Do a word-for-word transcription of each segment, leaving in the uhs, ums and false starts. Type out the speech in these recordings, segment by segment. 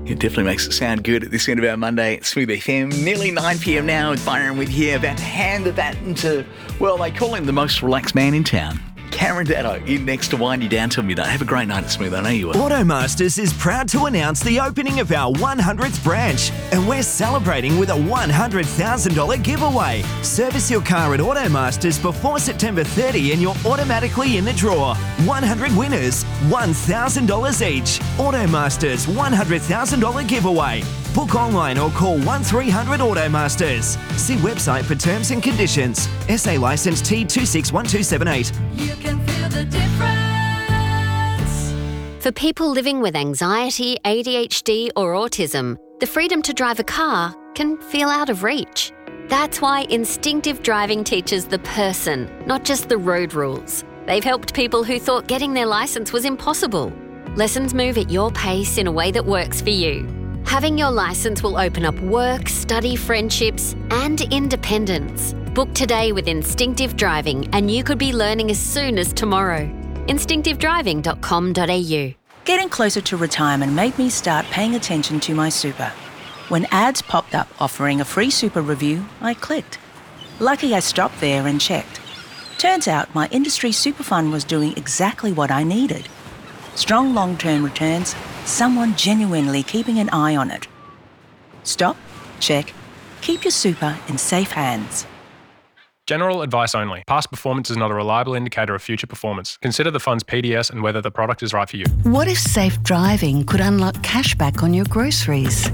It definitely makes it sound good at this end of our Monday at Smooth F M. Nearly nine p.m. now with Byron with you. About to hand the baton to, well, they call him the most relaxed man in town. Cameron Datto in next to wind you down till midnight. Have a great night at Smooth. I know you will. Automasters is proud to announce the opening of our one hundredth branch, and we're celebrating with a one hundred thousand dollars giveaway. Service your car at Automasters before September thirtieth and you're automatically in the draw. one hundred winners, one thousand dollars each. Automasters one hundred thousand dollars giveaway. Book online or call one three hundred Automasters. See website for terms and conditions. S A licence T two six one two seven eight. You can feel the difference. For people living with anxiety, A D H D or autism, the freedom to drive a car can feel out of reach. That's why Instinctive Driving teaches the person, not just the road rules. They've helped people who thought getting their licence was impossible. Lessons move at your pace in a way that works for you. Having your licence will open up work, study, friendships, and independence. Book today with Instinctive Driving and you could be learning as soon as tomorrow. instinctive driving dot com dot a u. Getting closer to retirement made me start paying attention to my super. When ads popped up offering a free super review, I clicked. Lucky I stopped there and checked. Turns out my industry super fund was doing exactly what I needed. Strong long-term returns, someone genuinely keeping an eye on it. Stop, check, keep your super in safe hands. General advice only. Past performance is not a reliable indicator of future performance. Consider the fund's P D S and whether the product is right for you. What if safe driving could unlock cashback on your groceries?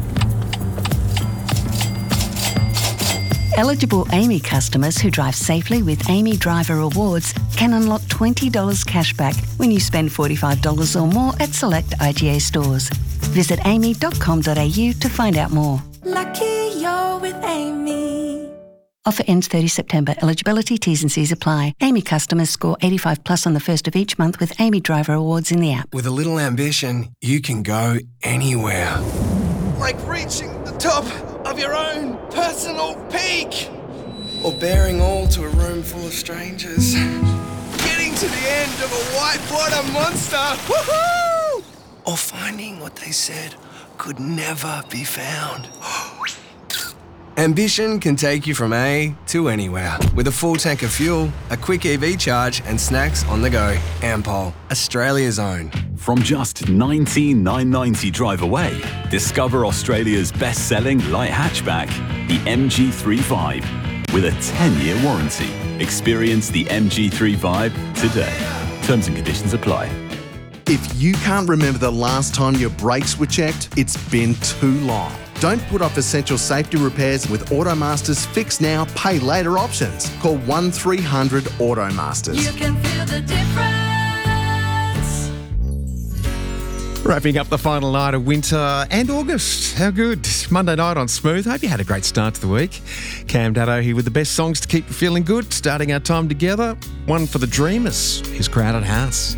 Eligible Amy customers who drive safely with Amy Driver Rewards can unlock twenty dollars cashback when you spend forty-five dollars or more at select I G A stores. Visit amy dot com dot a u to find out more. Lucky you're with Amy. Offer ends thirtieth September. Eligibility, T's and C's apply. Amy customers score eighty-five plus on the first of each month with Amy Driver Awards in the app. With a little ambition, you can go anywhere. Like reaching the top of your own personal peak. Or bearing all to a room full of strangers. Getting to the end of a whitewater monster. Woohoo! Or finding what they said could never be found. Ambition can take you from A to anywhere. With a full tank of fuel, a quick E V charge and snacks on the go. Ampol, Australia's own. From just nineteen thousand nine hundred ninety drive away, discover Australia's best-selling light hatchback, the M G three Vibe. With a ten-year warranty. Experience the M G three Vibe today. Terms and conditions apply. If you can't remember the last time your brakes were checked, it's been too long. Don't put off essential safety repairs with Automasters Fix Now, Pay Later options. Call one three hundred Automasters. You can feel the difference. Wrapping up the final night of winter and August. How good. Monday night on Smooth. Hope you had a great start to the week. Cam Datto here with the best songs to keep you feeling good. Starting our time together. One for the Dreamers. His Crowded House.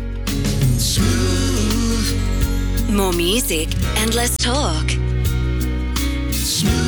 More music and less talk. Smooth.